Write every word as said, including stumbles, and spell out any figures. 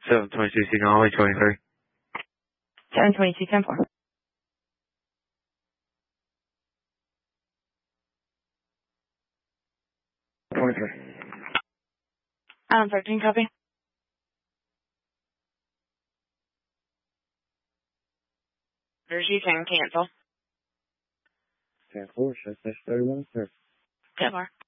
seven twenty-two, Signal Highway twenty-three. seven twenty-two, ten four. twenty-three. Um, thirteen, copy. There's you can cancel. ten four, should I say thirty-one, sir? ten four.